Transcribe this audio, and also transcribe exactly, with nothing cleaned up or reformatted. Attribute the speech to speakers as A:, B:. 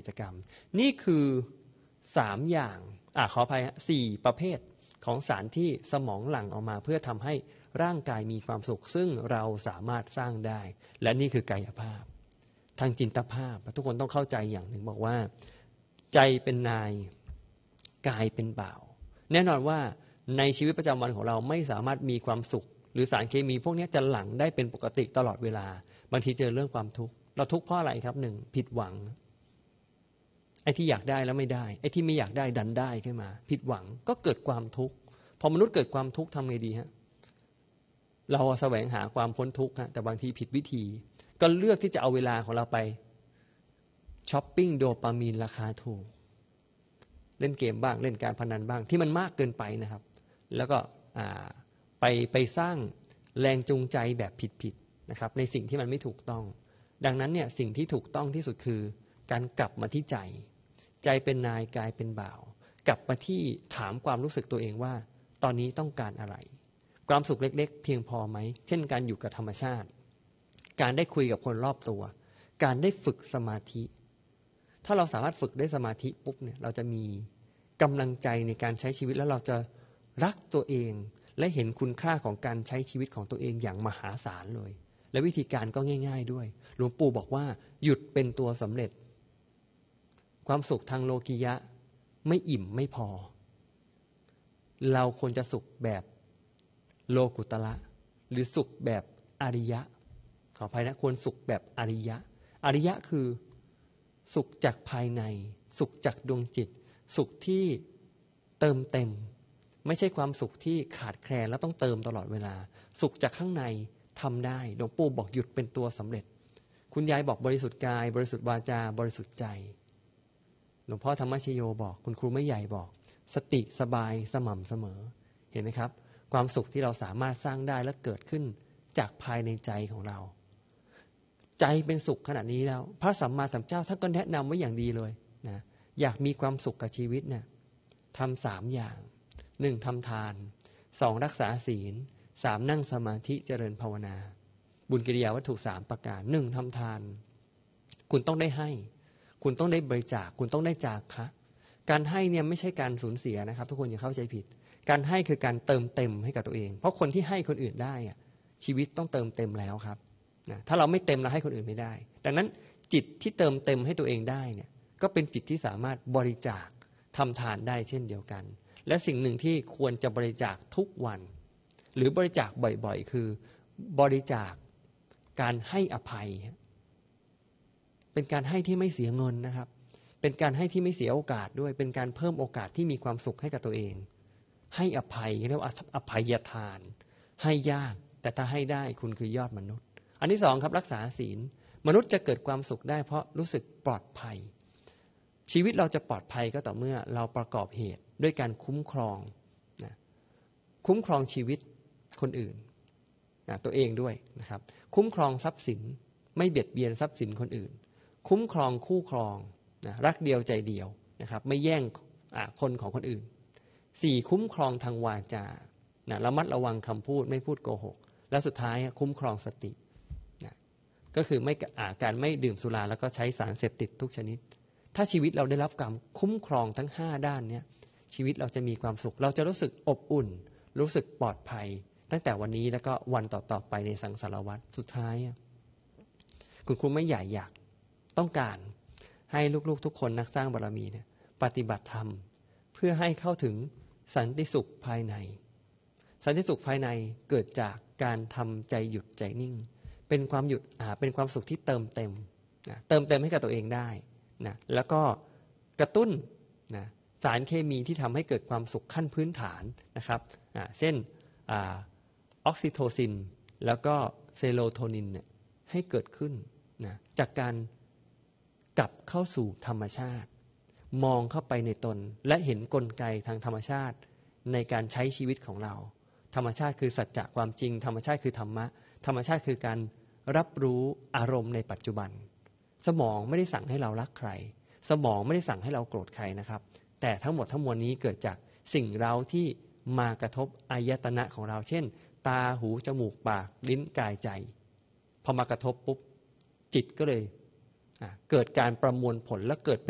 A: กิจกรรมนี่คือสามอย่างอ่ะขออภัยสี่ประเภทของสารที่สมองหลั่งออกมาเพื่อทำให้ร่างกายมีความสุขซึ่งเราสามารถสร้างได้และนี่คือกายภาพทางจินตภาพทุกคนต้องเข้าใจอย่างหนึ่งบอกว่าใจเป็นนายกายเป็นบ่าวแน่นอนว่าในชีวิตประจำวันของเราไม่สามารถมีความสุขหรือสารเคมีพวกนี้จะหลั่งได้เป็นปกติตลอดเวลาบางทีเจอเรื่องความทุกข์เราทุกข์เพราะอะไรครับหนึ่งผิดหวังไอ้ที่อยากได้แล้วไม่ได้ไอ้ที่ไม่อยากได้ดันได้ขึ้นมาผิดหวังก็เกิดความทุกข์พอมนุษย์เกิดความทุกข์ทำไงดีฮะเราแสวงหาความพ้นทุกข์ฮะแต่บางทีผิดวิธีก็เลือกที่จะเอาเวลาของเราไปช้อปปิ้งโดปามีนราคาถูกเล่นเกมบ้างเล่นการพนันบ้างที่มันมากเกินไปนะครับแล้วก็ไปไปสร้างแรงจูงใจแบบผิดๆนะครับในสิ่งที่มันไม่ถูกต้องดังนั้นเนี่ยสิ่งที่ถูกต้องที่สุดคือการกลับมาที่ใจใจเป็นนายกายเป็นบ่าวกลับมาที่ถามความรู้สึกตัวเองว่าตอนนี้ต้องการอะไรความสุขเล็กๆเพียงพอไหมเช่นการอยู่กับธรรมชาติการได้คุยกับคนรอบตัวการได้ฝึกสมาธิถ้าเราสามารถฝึกได้สมาธิปุ๊บเนี่ยเราจะมีกำลังใจในการใช้ชีวิตแล้วเราจะรักตัวเองและเห็นคุณค่าของการใช้ชีวิตของตัวเองอย่างมหาศาลเลยและวิธีการก็ง่ายๆด้วยหลวงปู่บอกว่าหยุดเป็นตัวสำเร็จความสุขทางโลกียะไม่อิ่มไม่พอเราควรจะสุขแบบโลกุตระหรือสุขแบบอริยะขออภัยนะควรสุขแบบอริยะอริยะคือสุขจากภายในสุขจากดวงจิตสุขที่เติมเต็มไม่ใช่ความสุขที่ขาดแคลนแล้วต้องเติมตลอดเวลาสุขจากข้างในทำได้หลวงปู่บอกหยุดเป็นตัวสำเร็จคุณยายบอกบริสุทธิ์กายบริสุทธิ์วาจาบริสุทธิ์ใจหลวงพ่อธรรมชโยบอกคุณครูไม่ใหญ่บอกสติสบายสม่ำเสมอเห็นไหมครับความสุขที่เราสามารถสร้างได้และเกิดขึ้นจากภายในใจของเราใจเป็นสุขขนาดนี้แล้วพระสัมมาสัมพุทธเจ้าท่านก็แนะนำไว้อย่างดีเลยนะอยากมีความสุขกับชีวิตเนี่ยทำสามอย่างหนึ่งทำทานสองรักษาศีลสามนั่งสมาธิเจริญภาวนาบุญกิริยาวัตถุสามประการหนึ่งทำทานคุณต้องได้ให้คุณต้องได้บริจาคคุณต้องได้จาคะการให้เนี่ยไม่ใช่การสูญเสียนะครับทุกคนอย่าเข้าใจผิดการให้คือการเติมเต็มให้กับตัวเองเพราะคนที่ให้คนอื่นได้อะชีวิตต้องเติมเต็มแล้วครับนะถ้าเราไม่เต็มเราให้คนอื่นไม่ได้ดังนั้นจิตที่เติมเต็มให้ตัวเองได้เนี่ยก็เป็นจิตที่สามารถบริจาคทำทานได้เช่นเดียวกันและสิ่งหนึ่งที่ควรจะบริจาคทุกวันหรือบริจาคบ่อยๆคือบริจาคการให้อภัยเป็นการให้ที่ไม่เสียเงินนะครับเป็นการให้ที่ไม่เสียโอกาสด้วยเป็นการเพิ่มโอกาสที่มีความสุขให้กับตัวเองให้อภัยเรียกว่าอภัยทานให้ยากแต่ถ้าให้ได้คุณคือยอดมนุษย์อันที่สองครับรักษาศีลมนุษย์จะเกิดความสุขได้เพราะรู้สึกปลอดภัยชีวิตเราจะปลอดภัยก็ต่อเมื่อเราประกอบเหตุด้วยการคุ้มครองนะคุ้มครองชีวิตคนอื่นนะตัวเองด้วยนะครับคุ้มครองทรัพย์สินไม่เบียดเบียนทรัพย์สินคนอื่นคุ้มครองคู่ครองนะรักเดียวใจเดียวนะครับไม่แย่งคนของคนอื่นสี่คุ้มครองทางวาจานะระมัดระวังคำพูดไม่พูดโกหกและสุดท้ายคุ้มครองสตินะก็คือไม่การไม่ดื่มสุราแล้วก็ใช้สารเสพติดทุกชนิดถ้าชีวิตเราได้รับการคุ้มครองทั้งห้าด้านเนี้ยชีวิตเราจะมีความสุขเราจะรู้สึกอบอุ่นรู้สึกปลอดภัยตั้งแต่วันนี้แล้วก็วันต่อๆไปในสังสารวัฏสุดท้ายคุณครูไม่ใหญ่อยากต้องการให้ลูกๆทุกคนนักสร้างบารมีเนี่ยปฏิบัติธรรมเพื่อให้เข้าถึงสันติสุขภายในสันติสุขภายในเกิดจากการทำใจหยุดใจนิ่งเป็นความหยุดอ่าเป็นความสุขที่เติมเต็มนะเติมเต็มให้กับตัวเองได้นะแล้วก็กระตุ้นนะสารเคมีที่ทำให้เกิดความสุขขั้นพื้นฐานนะครับอ่าเช่นอ่าออกซิโทซินแล้วก็เซโรโทนินเนี่ยให้เกิดขึ้นนะจากการกลับเข้าสู่ธรรมชาติมองเข้าไปในตนและเห็นกลไกทางธรรมชาติในการใช้ชีวิตของเราธรรมชาติคือสัจจะความจริงธรรมชาติคือธรรมะธรรมชาติคือการรับรู้อารมณ์ในปัจจุบันสมองไม่ได้สั่งให้เรารักใครสมองไม่ได้สั่งให้เราโกรธใครนะครับแต่ทั้งหมดทั้งมวลนี้เกิดจากสิ่งเร้าที่มากระทบอายตนะของเราเช่นตาหูจมูกปากลิ้นกายใจพอมากระทบปุ๊บจิตก็เลยเกิดการประมวลผลและเกิด